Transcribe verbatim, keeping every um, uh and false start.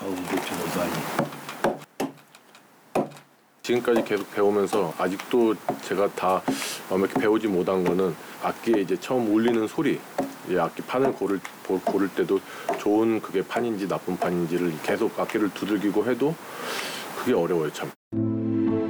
어우, 맥주 많이. 지금까지 계속 배우면서 아직도 제가 다 완벽히 배우지 못한 거는 악기에 이제 처음 울리는 소리, 이 악기 판을 고를, 고를 때도 좋은 그게 판인지 나쁜 판인지를 계속 악기를 두들기고 해도 그게 어려워요, 참.